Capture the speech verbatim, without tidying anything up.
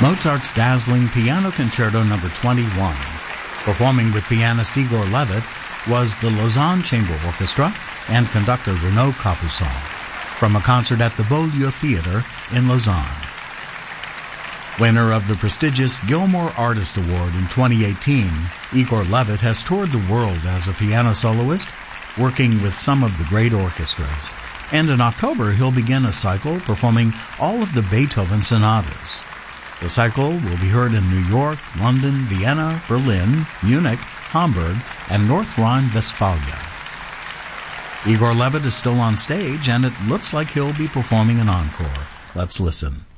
Mozart's dazzling Piano Concerto number twenty-one. Performing with pianist Igor Levit was the Lausanne Chamber Orchestra and conductor Renaud Capuçon from a concert at the Beaulieu Theatre in Lausanne. Winner of the prestigious Gilmore Artist Award in twenty eighteen, Igor Levit has toured the world as a piano soloist, working with some of the great orchestras. And in October, he'll begin a cycle performing all of the Beethoven sonatas. The cycle will be heard in New York, London, Vienna, Berlin, Munich, Hamburg, and North Rhine-Westphalia. Igor Levit is still on stage, and it looks like he'll be performing an encore. Let's listen.